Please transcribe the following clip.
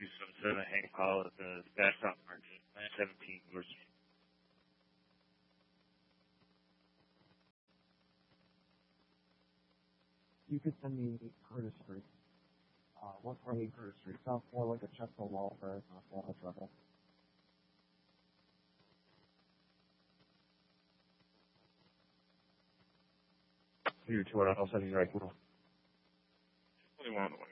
277 Hank Powell at the Bastrop Market, 917 North Street. You could send me Curtis Street. 128 Curtis Street. Sounds more like a Chestnut Welfare, not Florida Trouble. You're 200, I'll send you right now. 21 on the way.